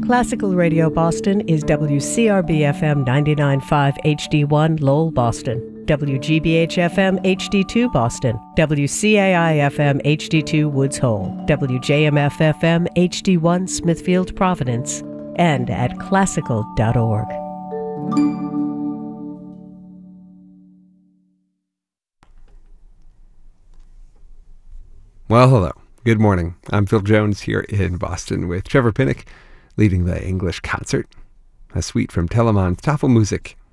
Classical Radio Boston is WCRB-FM 99.5 HD1 Lowell, Boston, WGBH-FM HD2 Boston, WCAI-FM HD2 Woods Hole, WJMF-FM HD1 Smithfield, Providence, and at classical.org. Well, hello. Good morning. I'm Phil Jones here in Boston with Trevor Pinnock leading the English concert, a suite from Telemann's Tafelmusik